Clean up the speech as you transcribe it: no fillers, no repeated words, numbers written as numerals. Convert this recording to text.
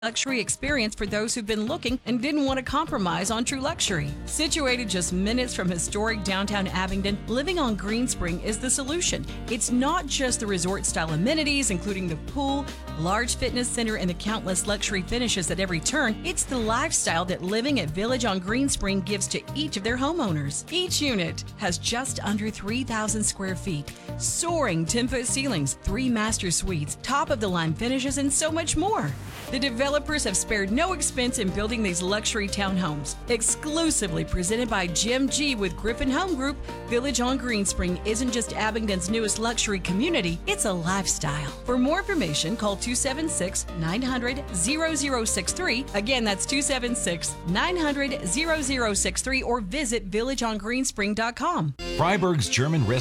luxury experience for those who've been looking and didn't want to compromise on true luxury. Situated just minutes from historic downtown Abingdon, living on Greenspring is the solution. It's not just the resort-style amenities, including the pool, large fitness center, and the countless luxury finishes at every turn. It's the lifestyle that living at Village on Greenspring gives to each of their homeowners. Each unit has just under 3,000 square feet, soaring 10-foot ceilings, 3 master suites, top-of-the-line finishes, and so much more. The developers have spared no expense in building these luxury townhomes. Exclusively presented by Jim G. with Griffin Home Group, Village on Greenspring isn't just Abingdon's newest luxury community, it's a lifestyle. For more information, call 276-900-0063. Again, that's 276-900-0063 or visit villageongreenspring.com. Freiberg's German Restaurant